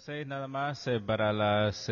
6 nada más para las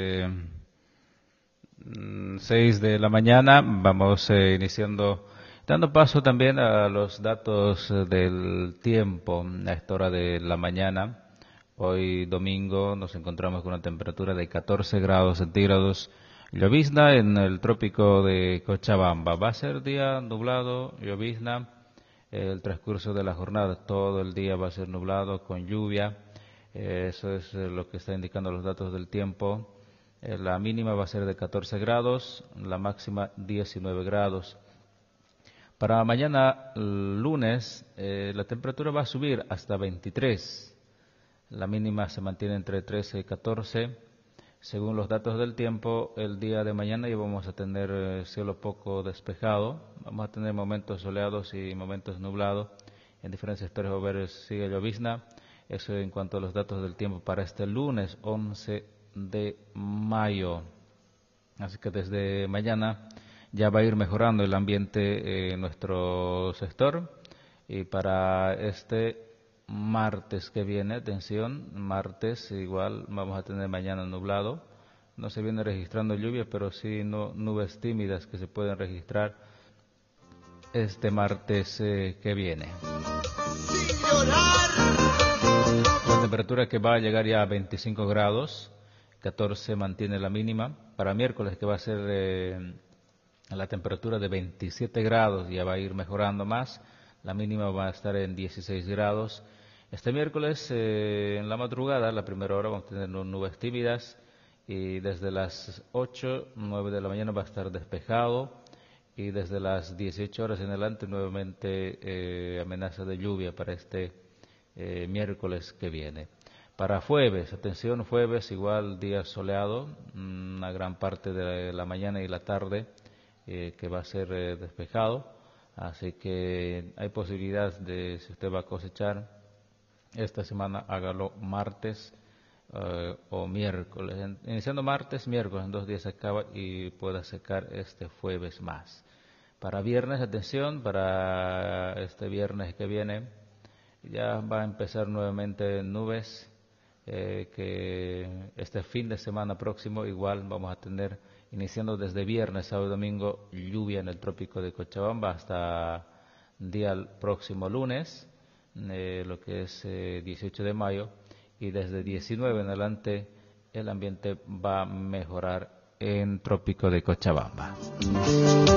6 de la mañana. Vamos iniciando, dando paso también a los datos del tiempo a esta hora de la mañana. Hoy domingo nos encontramos con una temperatura de 14 grados centígrados. Llovizna en el trópico de Cochabamba. Va a ser día nublado, llovizna. El transcurso de la jornada, todo el día va a ser nublado con lluvia. Eso es lo que está indicando los datos del tiempo. La mínima va a ser de 14 grados, la máxima 19 grados. Para mañana lunes la temperatura va a subir hasta 23. La mínima se mantiene entre 13 y 14. Según los datos del tiempo, el día de mañana ya vamos a tener cielo poco despejado. Vamos a tener momentos soleados y momentos nublados. En diferentes sectores va a haber sigue llovizna. Eso en cuanto a los datos del tiempo para este lunes 11 de mayo. Así que desde mañana ya va a ir mejorando el ambiente en nuestro sector. Y para este martes que viene, atención, martes igual vamos a tener mañana nublado. No se viene registrando lluvia, pero sí nubes tímidas que se pueden registrar este martes que viene. La temperatura que va a llegar ya a 25 grados, 14 mantiene la mínima. Para miércoles que va a ser la temperatura de 27 grados, ya va a ir mejorando más. La mínima va a estar en 16 grados. Este miércoles, en la madrugada, la primera hora, vamos a tener nubes tímidas y desde las 8, 9 de la mañana va a estar despejado y desde las 18 horas en adelante nuevamente amenaza de lluvia para este miércoles que viene. Para jueves, atención, jueves igual día soleado, una gran parte de la mañana y la tarde que va a ser despejado, así que hay posibilidad de, si usted va a cosechar esta semana, hágalo martes o miércoles. Iniciando martes, miércoles, en 2 días se acaba y pueda secar este jueves más. Para viernes, atención, para este viernes que viene, ya va a empezar nuevamente nubes, que este fin de semana próximo igual vamos a tener, iniciando desde viernes, sábado y domingo, lluvia en el trópico de Cochabamba hasta día próximo lunes. Lo que es 18 de mayo, y desde 19 en adelante el ambiente va a mejorar en trópico de Cochabamba.